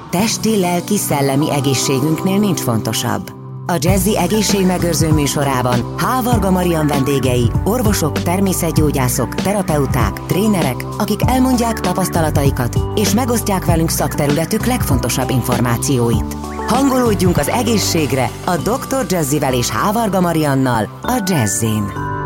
Testi, lelki, szellemi egészségünknél nincs fontosabb. A Jazzy egészségmegőrző műsorában H. Varga Marian vendégei, orvosok, természetgyógyászok, terapeuták, trénerek, akik elmondják tapasztalataikat és megosztják velünk szakterületük legfontosabb információit. Hangolódjunk az egészségre a Dr. Jazzyvel és H. Varga Mariannal a Jazzin.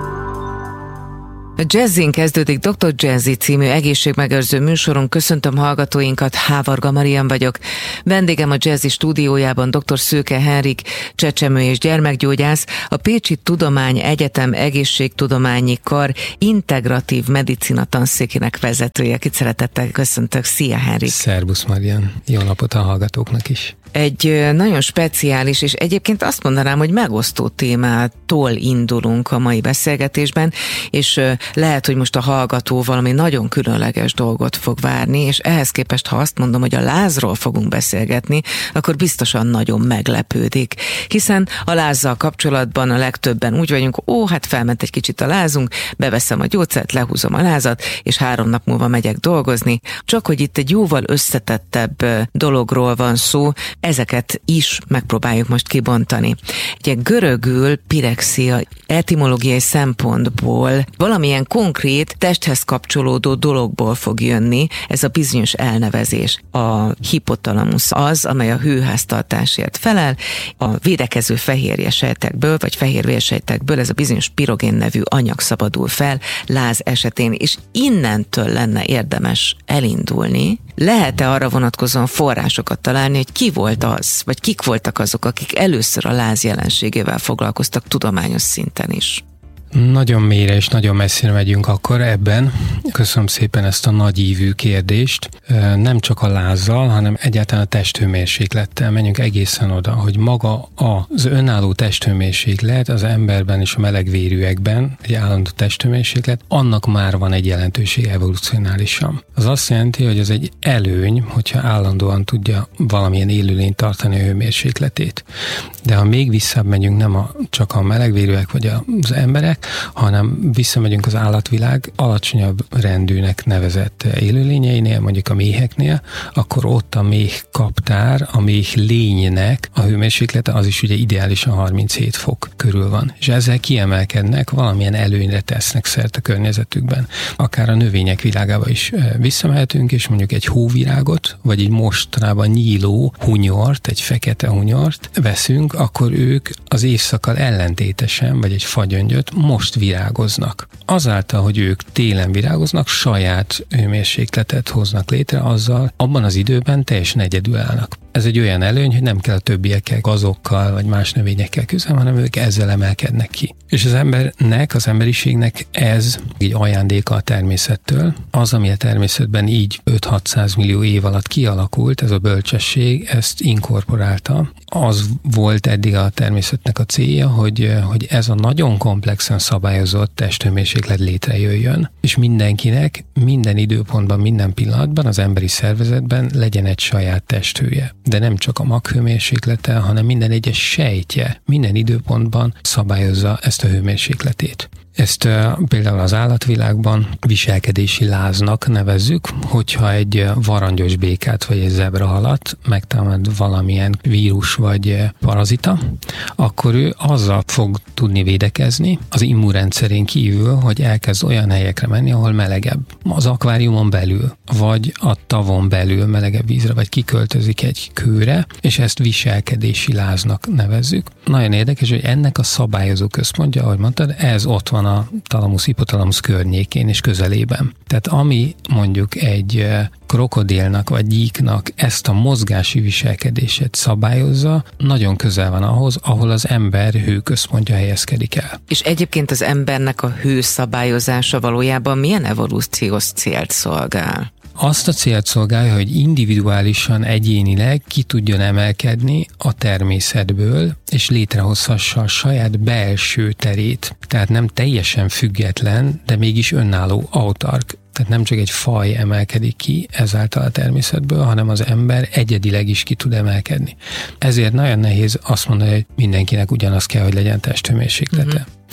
A Jazzin kezdődik Dr. Jazzy című egészségmegőrző műsoron. Köszöntöm hallgatóinkat, H. Varga Marian vagyok. Vendégem a Jazzy stúdiójában dr. Szőke Henrik, csecsemő- és gyermekgyógyász, a Pécsi Tudományegyetem Egészségtudományi Kar integratív medicina tanszékének vezetője. Akit szeretettel köszöntök. Szia, Henrik! Szerbusz, Marian! Jó napot a hallgatóknak is! Egy nagyon speciális, és egyébként azt mondanám, hogy megosztó témától indulunk a mai beszélgetésben, és lehet, hogy most a hallgató valami nagyon különleges dolgot fog várni, és ehhez képest, ha azt mondom, hogy a lázról fogunk beszélgetni, akkor biztosan nagyon meglepődik. Hiszen a lázzal kapcsolatban a legtöbben úgy vagyunk, hát felment egy kicsit a lázunk, beveszem a gyógyszert, lehúzom a lázat, és 3 nap múlva megyek dolgozni. Csak hogy itt egy jóval összetettebb dologról van szó, ezeket is megpróbáljuk most kibontani. Ugye görögül pirexia etimológiai szempontból valamilyen konkrét testhez kapcsolódó dologból fog jönni ez a bizonyos elnevezés. A hipotalamusz az, amely a hőháztartásért felel, a védekező fehérjesejtekből, vagy fehérvérsejtekből ez a bizonyos pirogén nevű anyag szabadul fel láz esetén, és innentől lenne érdemes elindulni. Lehet-e arra vonatkozóan forrásokat találni, hogy ki volt az, vagy kik voltak azok, akik először a láz jelenségével foglalkoztak tudományos szinten is? Nagyon mélyre és nagyon messzire megyünk akkor ebben. Köszönöm szépen ezt a nagyívű kérdést. Nem csak a lázzal, hanem egyáltalán a testhőmérséklettel menjünk egészen oda, hogy maga az önálló testhőmérséklet az emberben és a melegvérűekben, egy állandó testhőmérséklet, annak már van egy jelentőség evolúcionálisan. Az azt jelenti, hogy ez egy előny, hogyha állandóan tudja valamilyen élőlény tartani a hőmérsékletét. De ha még visszább megyünk, nem csak a melegvérűek vagy az emberek, hanem visszamegyünk az állatvilág alacsonyabb rendűnek nevezett élőlényeinél, mondjuk a méheknél, akkor ott a méh kaptár, a méh lénynek a hőmérséklete az is ugye ideálisan 37 fok körül van. És ezzel kiemelkednek, valamilyen előnyre tesznek szert a környezetükben. Akár a növények világába is visszamehetünk, és mondjuk egy hóvirágot, vagy egy mostanában nyíló hunyort, egy fekete hunyort veszünk, akkor ők az évszakkal ellentétesen, vagy egy fagyöngyöt most virágoznak. Azáltal, hogy ők télen virágoznak, saját hőmérsékletet hoznak létre, azzal abban az időben teljesen egyedül állnak. Ez egy olyan előny, hogy nem kell a többiekkel, gazokkal vagy más növényekkel küzdeni, hanem ők ezzel emelkednek ki. És az embernek, az emberiségnek ez egy ajándéka a természettől. Az, ami a természetben így 5-600 millió év alatt kialakult, ez a bölcsesség, ezt inkorporálta. Az volt eddig a természetnek a célja, hogy ez a nagyon komplexen szabályozott testhőmérséklet létrejöjjön, és mindenkinek, minden időpontban, minden pillanatban az emberi szervezetben legyen egy saját testhője. De nem csak a maghőmérséklete, hanem minden egyes sejtje minden időpontban szabályozza ezt a hőmérsékletét. Ezt például az állatvilágban viselkedési láznak nevezzük, hogyha egy varangyos békát vagy egy zebrahalat megtámad valamilyen vírus vagy parazita, akkor ő azzal fog tudni védekezni az immunrendszerén kívül, hogy elkezd olyan helyekre menni, ahol melegebb. Az akváriumon belül, vagy a tavon belül melegebb vízre, vagy kiköltözik egy kőre, és ezt viselkedési láznak nevezzük. Nagyon érdekes, hogy ennek a szabályozó központja, ahogy mondtad, ez ott van a talamusz-hipotalamusz környékén és közelében. Tehát ami mondjuk egy krokodilnak vagy gyíknak ezt a mozgási viselkedését szabályozza, nagyon közel van ahhoz, ahol az ember hőközpontja helyezkedik el. És egyébként az embernek a hőszabályozása valójában milyen evolúciós célt szolgál? Azt a célt szolgálja, hogy individuálisan, egyénileg ki tudjon emelkedni a természetből, és létrehozhassa a saját belső terét. Tehát nem teljesen független, de mégis önálló, autark. Tehát nem csak egy faj emelkedik ki ezáltal a természetből, hanem az ember egyedileg is ki tud emelkedni. Ezért nagyon nehéz azt mondani, hogy mindenkinek ugyanaz kell, hogy legyen testhőmérséklete.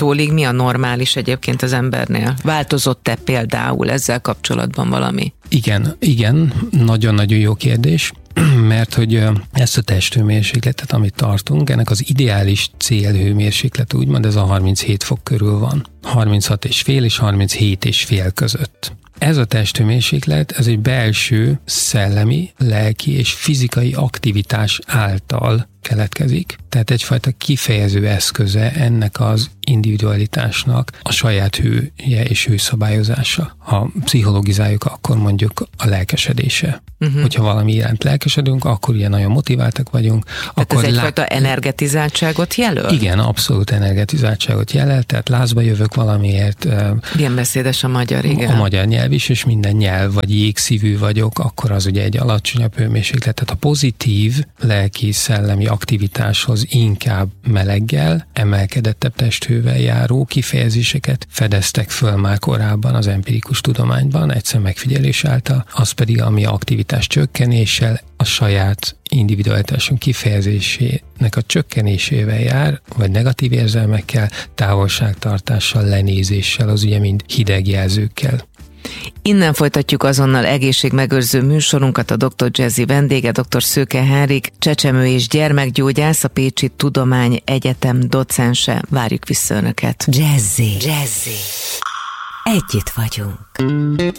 tólig mi a normális egyébként az embernél? Változott-e például ezzel kapcsolatban valami? Igen, nagyon-nagyon jó kérdés, mert hogy ezt a testhőmérsékletet, amit tartunk, ennek az ideális célhőmérséklet, úgymond ez a 37 fok körül van. 36,5 és 37,5 között. Ez a testhőmérséklet, ez egy belső szellemi, lelki és fizikai aktivitás által keletkezik. Tehát egyfajta kifejező eszköze ennek az individualitásnak a saját hője és hőszabályozása. Ha pszichologizáljuk, akkor mondjuk a lelkesedése. Hogyha valami iránt lelkesedünk, akkor ugye nagyon motiváltak vagyunk. Tehát akkor ez egyfajta energetizáltságot jelöl? Igen, abszolút energetizáltságot jelöl, tehát lázba jövök valamiért. Ilyen beszédes a magyar, igen. A magyar nyelv is, és minden nyelv, vagy jégszívű vagyok, akkor az ugye egy alacsonyabb hőmérséklet. Tehát a pozitív lelki szellemi aktivitáshoz inkább meleggel, emelkedettebb testhővel járó kifejezéseket fedeztek föl már korábban az empirikus tudományban, egyszer megfigyelés által, az pedig ami aktivitás csökkenéssel, a saját individualitásunk kifejezésének a csökkenésével jár, vagy negatív érzelmekkel, távolságtartással, lenézéssel, az ugye mind hidegjelzőkkel. Innen folytatjuk azonnal egészségmegőrző műsorunkat. A Dr. Jazzy vendége, dr. Szőke Henrik, csecsemő és gyermekgyógyász, a Pécsi Tudományegyetem docense. Várjuk vissza Önöket. Jazzy. Együtt vagyunk.